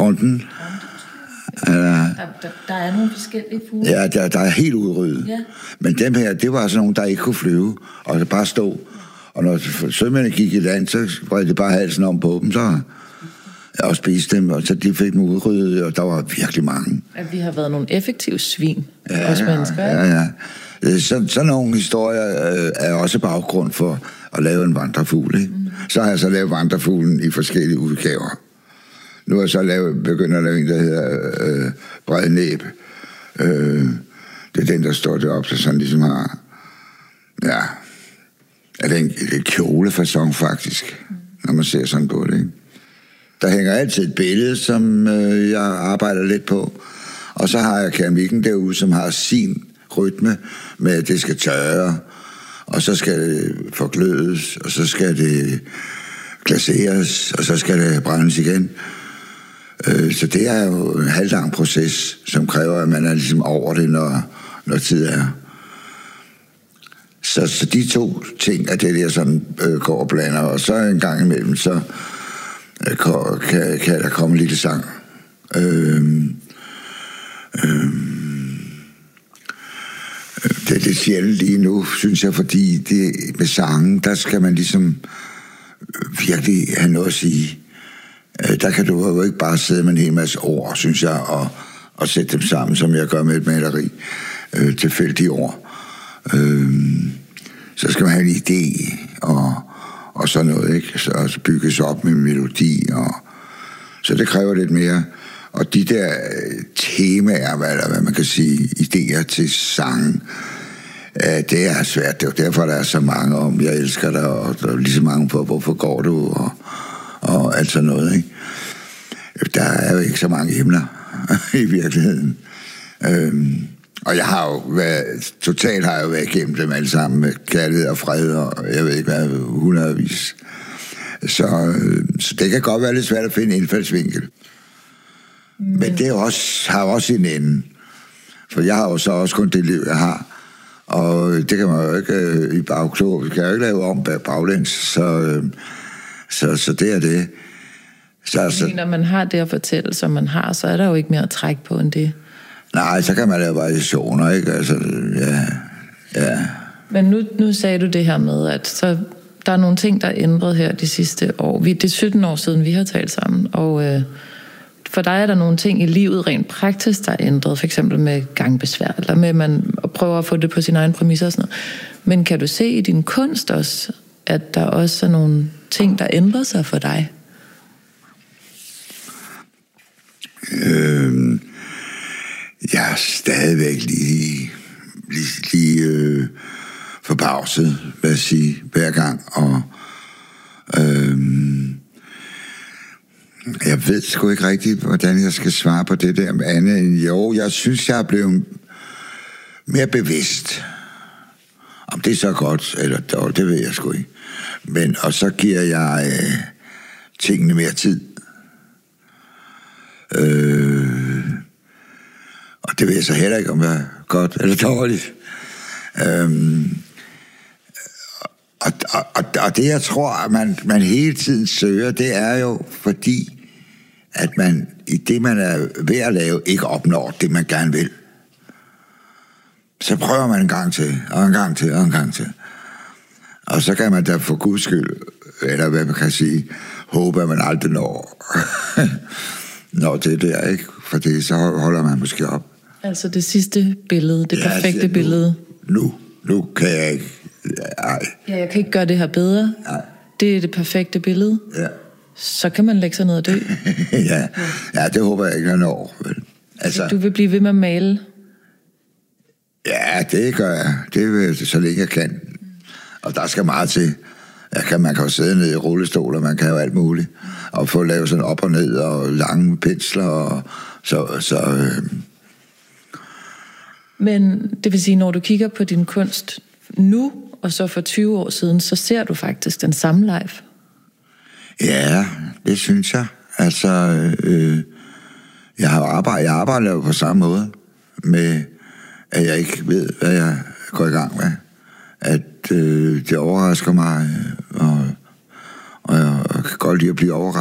Trunten. Der er nogle forskellige fugle. Ja, der er helt udryddet. Ja. Men dem her, det var sådan nogle, der ikke kunne flyve, og der bare stod. Og når sømændene gik i land, så bredte det bare halsen om på dem, så og spiste dem, og så de fik dem udryddet, og der var virkelig mange. At vi har været nogle effektive svin, os mennesker, ikke? Ja. Sådan nogle historier er også baggrund for at lave en vandrefugl, ikke? Så har jeg så lavet vandrefuglen i forskellige udgaver. Nu har jeg så begyndt at lave en, der hedder Brednæb. Det er den, der står deroppe, så sådan ligesom har... Ja, er det en kjolefasong faktisk, når man ser sådan på det, ikke? Der hænger altid et billede, som jeg arbejder lidt på. Og så har jeg keramikken derude, som har sin rytme med, at det skal tørre, og så skal det forglødes, og så skal det glaseres, og så skal det brændes igen. Så det er jo en halvlang proces, som kræver, at man er ligesom over det, når tid er. Så de to ting er det, der sådan går og blander, og så en gang imellem, så kan der komme en lille sang. Det er lidt sjældent lige nu, synes jeg, fordi det, med sangen, der skal man ligesom virkelig have noget at sige. Der kan du jo ikke bare sidde med en hel masse ord, synes jeg, og sætte dem sammen, som jeg gør med et maleri, tilfældige ord. Så skal man have en idé, og sådan noget, ikke? Så bygges op med melodi, så det kræver lidt mere. Og de der temaer, hvad man kan sige, idéer til sangen, det er svært. Det er jo derfor, der er så mange om, jeg elsker dig, og der er lige så mange på, hvorfor går du, og alt sådan noget, ikke? Der er jo ikke så mange emner i virkeligheden. Og jeg har jo været igennem dem alle sammen med kærlighed og fred, og jeg ved ikke hvad, hundredvis. Så det kan godt være lidt svært at finde indfaldsvinkel. Men det har også en ende. For jeg har jo så også kun det liv, jeg har. Og det kan man jo ikke i bagklog. Vi kan jo ikke lave om baglæns. Så det er det. Når man har det at fortælle, som man har, så er der jo ikke mere at trække på end det. Nej, så kan man lave variationer, ikke? Altså, ja. Men nu sagde du det her med, at så der er nogle ting, der er ændret her de sidste år. Det er 17 år siden, vi har talt sammen, og for dig er der nogle ting i livet rent praktisk, der er ændret, for eksempel med gangbesvær, eller med, at man prøver at få det på sine egne præmisser og sådan noget. Men kan du se i din kunst også, at der også er nogle ting, der ændrer sig for dig? Jeg er stadigvæk lige forbavset, vil jeg sige, hver gang, og jeg ved sgu ikke rigtigt, hvordan jeg skal svare på det der med andet end jo, jeg synes, jeg er blevet mere bevidst. Om det er så godt eller dårligt, det ved jeg sgu ikke. Men, og så giver jeg tingene mere tid. Og det ved jeg så heller ikke, om jeg er godt eller dårligt. Og det, jeg tror, at man hele tiden søger, det er jo fordi, at man i det, man er ved at lave, ikke opnår det, man gerne vil. Så prøver man en gang til, og en gang til, og en gang til. Og så kan man da for guds skyld, eller hvad man kan sige, håbe, at man aldrig når det der, ikke? Fordi så holder man måske op. Altså det sidste billede, det perfekte billede. Nu kan jeg ikke. Ej. Ja, jeg kan ikke gøre det her bedre. Nej. Det er det perfekte billede. Ja. Så kan man lægge sig ned og dø. ja, det håber jeg ikke, jeg når. Altså, du vil blive ved med at male? Ja, det gør jeg. Det vil så længe jeg kan. Og der skal meget til. Man kan jo sidde ned i rullestol, og man kan jo alt muligt. Og få lavet sådan op og ned, og lange pensler, og så Men det vil sige, når du kigger på din kunst nu, og så for 20 år siden, så ser du faktisk den samme live. Ja, det synes jeg. Altså, jeg arbejder jo på samme måde, med at jeg ikke ved, hvad jeg går i gang med. At det overrasker mig, og jeg kan godt lide at blive overrasket.